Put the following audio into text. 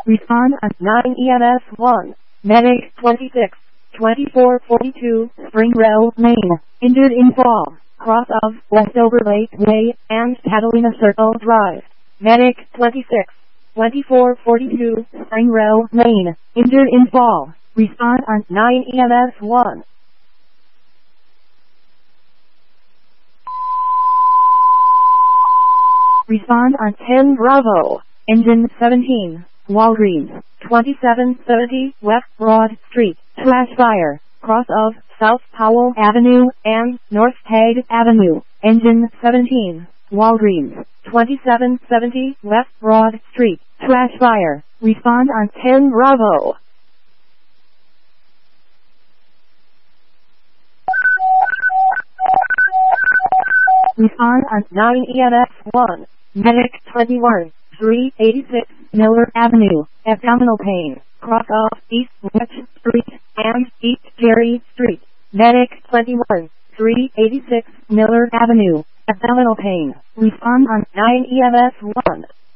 Respond on 9 EMS 1. Medic 26, 2442, Spring Rail, Maine. Injured in fall. Cross of Westover Lake Way and Catalina Circle Drive. Medic 26, 2442, Spring Rail, Maine. Injured in fall. Respond on 9 EMS 1. Respond on 10 Bravo. Engine 17, Walgreens, 2770 West Broad Street, Trash fire, cross of South Powell Avenue and North Hague Avenue. Engine 17, Walgreens, 2770 West Broad Street, Trash fire. Respond on 10 Bravo. Respond on 9 EMS 1. Medic 21, 386 Miller Avenue, abdominal pain, cross of East West Street and East Jerry Street. Medic 21, 386 Miller Avenue, abdominal pain. Respond on 9 EMS 1.